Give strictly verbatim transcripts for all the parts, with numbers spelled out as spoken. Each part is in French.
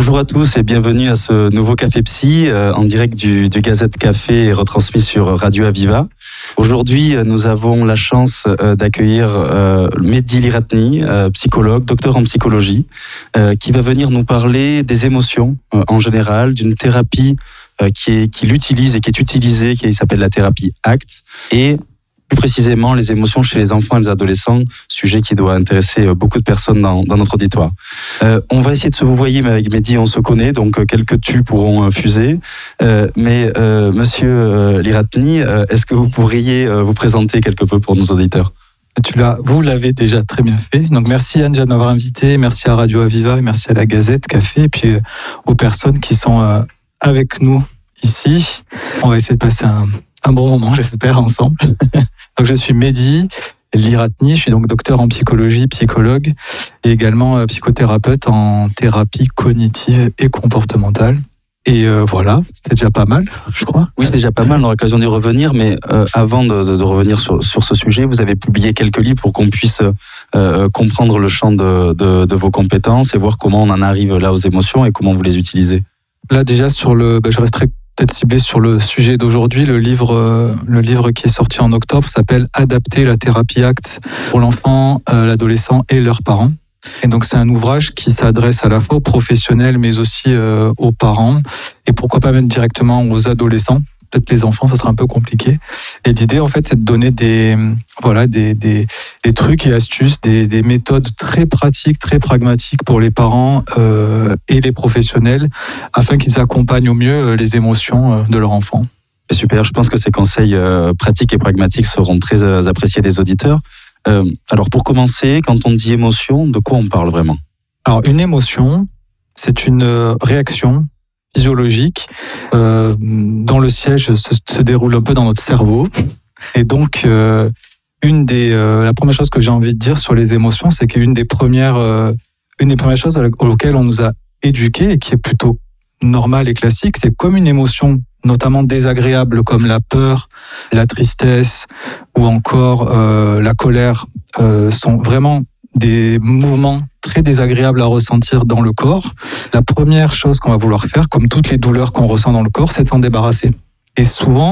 Bonjour à tous et bienvenue à ce nouveau Café Psy euh, en direct du, du Gazette Café et retransmis sur Radio Aviva. Aujourd'hui, nous avons la chance euh, d'accueillir euh, Mehdi Liratni, euh, psychologue, docteur en psychologie, euh, qui va venir nous parler des émotions euh, en général, d'une thérapie euh, qui est, qu'il utilise et qui est utilisée, qui s'appelle la thérapie A C T, et plus précisément les émotions chez les enfants et les adolescents, sujet qui doit intéresser beaucoup de personnes dans, dans notre auditoire. Euh, on va essayer de se vous voyer, mais avec Mehdi, on se connaît, donc quelques tus pourront fuser. Euh, mais euh, Monsieur euh, Liratni, euh, est-ce que vous pourriez euh, vous présenter quelque peu pour nos auditeurs ? Tu l'as, vous l'avez déjà très bien fait. Donc merci Anne de m'avoir invité, merci à Radio Aviva, merci à la Gazette Café, et puis euh, aux personnes qui sont euh, avec nous ici. On va essayer de passer un, un bon moment, j'espère, ensemble. Donc je suis Mehdi Liratni, je suis donc docteur en psychologie, psychologue et également psychothérapeute en thérapie cognitive et comportementale. Et euh, voilà, c'était déjà pas mal, je crois. Oui, c'est déjà pas mal, on aura l'occasion d'y revenir, mais euh, avant de, de, de revenir sur, sur ce sujet, vous avez publié quelques livres pour qu'on puisse euh, comprendre le champ de, de, de vos compétences et voir comment on en arrive là aux émotions et comment vous les utilisez. Là déjà, sur le, ben, je resterai peut-être ciblé sur le sujet d'aujourd'hui. Le livre, euh, le livre qui est sorti en octobre s'appelle « Adapter la thérapie A C T pour l'enfant, euh, l'adolescent et leurs parents ». Et donc c'est un ouvrage qui s'adresse à la fois aux professionnels mais aussi euh, aux parents et pourquoi pas même directement aux adolescents. Peut-être les enfants, ça sera un peu compliqué. Et l'idée, en fait, c'est de donner des, voilà, des, des, des trucs et astuces, des, des méthodes très pratiques, très pragmatiques pour les parents euh, et les professionnels, afin qu'ils accompagnent au mieux les émotions de leur enfant. Super, je pense que ces conseils euh, pratiques et pragmatiques seront très euh, appréciés des auditeurs. Euh, alors, pour commencer, quand on dit émotion, de quoi on parle vraiment ? Alors, une émotion, c'est une réaction physiologique euh, dont le siège se, se déroule un peu dans notre cerveau. Et donc, euh, une des, euh, la première chose que j'ai envie de dire sur les émotions, c'est qu'une des premières, euh, une des premières choses auxquelles on nous a éduqués et qui est plutôt normale et classique, c'est comme une émotion notamment désagréable comme la peur, la tristesse ou encore euh, la colère euh, sont vraiment des mouvements très désagréables à ressentir dans le corps. La première chose qu'on va vouloir faire, comme toutes les douleurs qu'on ressent dans le corps, c'est de s'en débarrasser. Et souvent,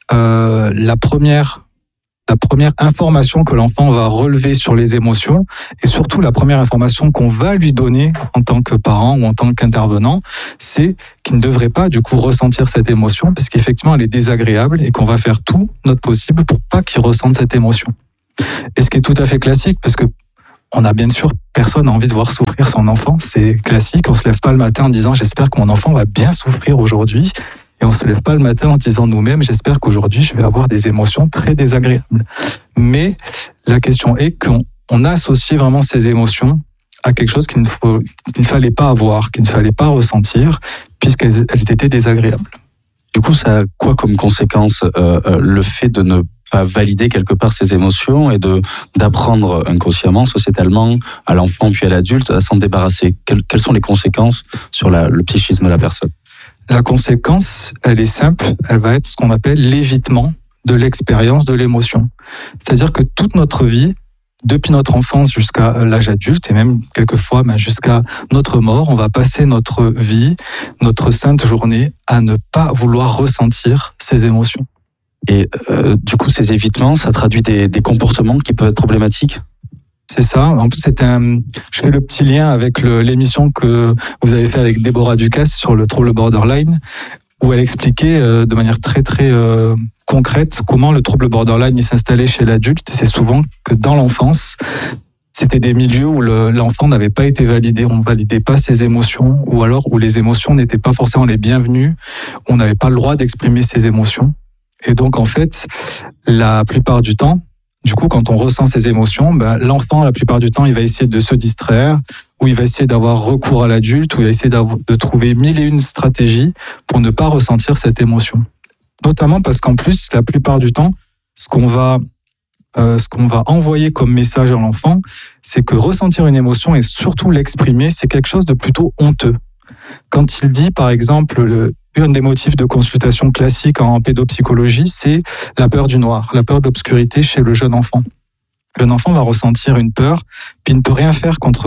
euh, la première, la première information que l'enfant va relever sur les émotions, et surtout la première information qu'on va lui donner en tant que parent ou en tant qu'intervenant, c'est qu'il ne devrait pas du coup ressentir cette émotion, parce qu'effectivement elle est désagréable et qu'on va faire tout notre possible pour pas qu'il ressente cette émotion. Et ce qui est tout à fait classique, parce que on a bien sûr, personne n'a envie de voir souffrir son enfant, c'est classique. On se lève pas le matin en disant j'espère que mon enfant va bien souffrir aujourd'hui, et on se lève pas le matin en disant nous-mêmes j'espère qu'aujourd'hui je vais avoir des émotions très désagréables. Mais la question est qu'on on a associé vraiment ces émotions à quelque chose qu'il ne, faut, qu'il ne fallait pas avoir, qu'il ne fallait pas ressentir, puisqu'elles elles étaient désagréables. Du coup, ça a quoi comme conséquence euh, euh, le fait de ne pas valider quelque part ses émotions et de d'apprendre inconsciemment, sociétalement, à l'enfant puis à l'adulte à s'en débarrasser. Quelles, quelles sont les conséquences sur la, le psychisme de la personne ? La conséquence, elle est simple, elle va être ce qu'on appelle l'évitement de l'expérience de l'émotion. C'est-à-dire que toute notre vie, depuis notre enfance jusqu'à l'âge adulte et même quelquefois ben, jusqu'à notre mort, on va passer notre vie, notre sainte journée à ne pas vouloir ressentir ces émotions. Et euh, du coup, ces évitements, ça traduit des, des comportements qui peuvent être problématiques ? C'est ça. En plus, c'est un. Je fais le petit lien avec le, l'émission que vous avez fait avec Déborah Ducasse sur le trouble borderline, où elle expliquait euh, de manière très très euh, concrète comment le trouble borderline il s'installait chez l'adulte. Et c'est souvent que dans l'enfance, c'était des milieux où le, l'enfant n'avait pas été validé, on ne validait pas ses émotions, ou alors où les émotions n'étaient pas forcément les bienvenues, on n'avait pas le droit d'exprimer ses émotions. Et donc, en fait, la plupart du temps, du coup, quand on ressent ces émotions, ben, l'enfant, la plupart du temps, il va essayer de se distraire, ou il va essayer d'avoir recours à l'adulte, ou il va essayer de trouver mille et une stratégies pour ne pas ressentir cette émotion. Notamment parce qu'en plus, la plupart du temps, ce qu'on va, euh, ce qu'on va envoyer comme message à l'enfant, c'est que ressentir une émotion et surtout l'exprimer, c'est quelque chose de plutôt honteux. Quand il dit, par exemple, le, un des motifs de consultation classique en pédopsychologie, c'est la peur du noir, la peur de l'obscurité chez le jeune enfant. Le jeune enfant va ressentir une peur, puis il ne peut rien faire contre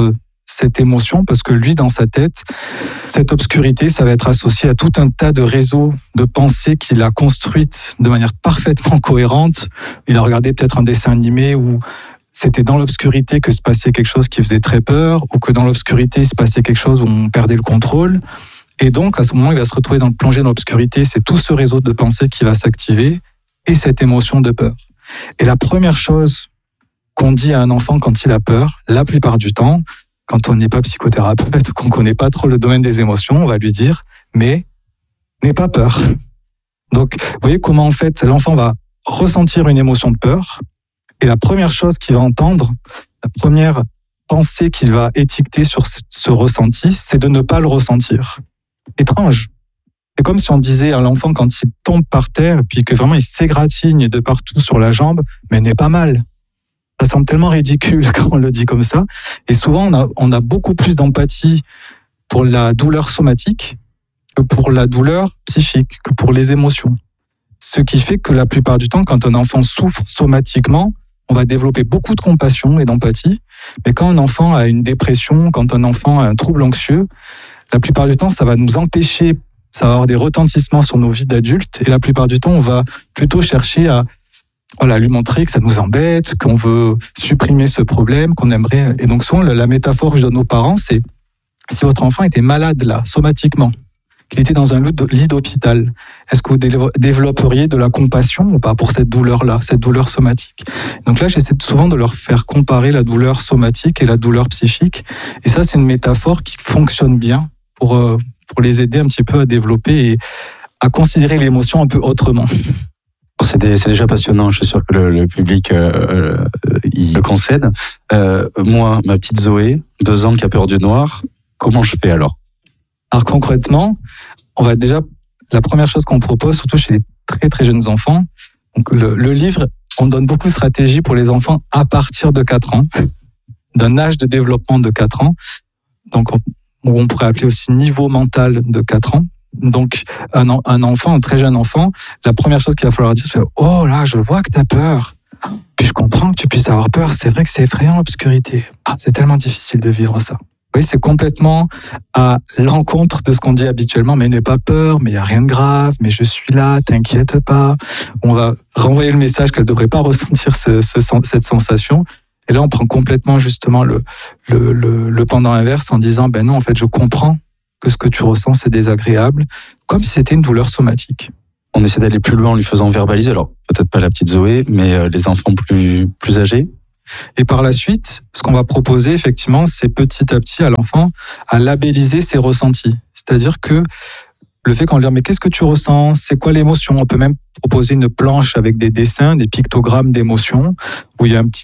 cette émotion parce que lui, dans sa tête, cette obscurité, ça va être associé à tout un tas de réseaux de pensées qu'il a construites de manière parfaitement cohérente. Il a regardé peut-être un dessin animé où c'était dans l'obscurité que se passait quelque chose qui faisait très peur, ou que dans l'obscurité, il se passait quelque chose où on perdait le contrôle. Et donc, à ce moment, il va se retrouver dans le plongé dans l'obscurité. C'est tout ce réseau de pensées qui va s'activer et cette émotion de peur. Et la première chose qu'on dit à un enfant quand il a peur, la plupart du temps, quand on n'est pas psychothérapeute, qu'on ne connaît pas trop le domaine des émotions, on va lui dire « mais n'aie pas peur ». Donc, vous voyez comment en fait l'enfant va ressentir une émotion de peur et la première chose qu'il va entendre, la première pensée qu'il va étiqueter sur ce ressenti, c'est de ne pas le ressentir. Étrange. C'est comme si on disait à l'enfant quand il tombe par terre, puis que vraiment il s'égratigne de partout sur la jambe, mais n'est pas mal. Ça semble tellement ridicule quand on le dit comme ça. Et souvent, on a, on a beaucoup plus d'empathie pour la douleur somatique que pour la douleur psychique, que pour les émotions. Ce qui fait que la plupart du temps, quand un enfant souffre somatiquement, on va développer beaucoup de compassion et d'empathie. Mais quand un enfant a une dépression, quand un enfant a un trouble anxieux, la plupart du temps, ça va nous empêcher, ça va avoir des retentissements sur nos vies d'adultes. Et la plupart du temps, on va plutôt chercher à voilà, lui montrer que ça nous embête, qu'on veut supprimer ce problème, qu'on aimerait. Et donc souvent, la métaphore que je donne aux parents, c'est si votre enfant était malade là, somatiquement, qu'il était dans un lit d'hôpital, est-ce que vous développeriez de la compassion ou pas pour cette douleur-là, cette douleur somatique? Donc là, j'essaie souvent de leur faire comparer la douleur somatique et la douleur psychique. Et ça, c'est une métaphore qui fonctionne bien pour, pour les aider un petit peu à développer et à considérer l'émotion un peu autrement. C'est, des, c'est déjà passionnant, je suis sûr que le, le public euh, il le concède. Euh, moi, ma petite Zoé, deux ans qui a peur du noir, comment je fais alors? Alors concrètement, on va déjà, la première chose qu'on propose, surtout chez les très très jeunes enfants, donc le, le livre, on donne beaucoup de stratégies pour les enfants à partir de quatre ans, d'un âge de développement de quatre ans, donc on, on pourrait appeler aussi niveau mental de quatre ans. Donc, un, un enfant, un très jeune enfant, la première chose qu'il va falloir dire, c'est « Oh là, je vois que tu as peur. Puis je comprends que tu puisses avoir peur. C'est vrai que c'est effrayant, l'obscurité. Ah, c'est tellement difficile de vivre ça. » Oui, c'est complètement à l'encontre de ce qu'on dit habituellement. Mais n'aie pas peur, mais il n'y a rien de grave, mais je suis là, t'inquiète pas. On va renvoyer le message qu'elle ne devrait pas ressentir ce, ce, cette sensation. Et là, on prend complètement justement le, le, le, le pendant inverse en disant « Ben non, en fait, je comprends que ce que tu ressens, c'est désagréable, comme si c'était une douleur somatique. » On essaie d'aller plus loin en lui faisant verbaliser, alors peut-être pas la petite Zoé, mais les enfants plus, plus âgés. Et par la suite, ce qu'on va proposer, effectivement, c'est petit à petit à l'enfant à labelliser ses ressentis. C'est-à-dire que le fait qu'on lui dise « Mais qu'est-ce que tu ressens? C'est quoi l'émotion ?» On peut même proposer une planche avec des dessins, des pictogrammes d'émotions, où il y a un petit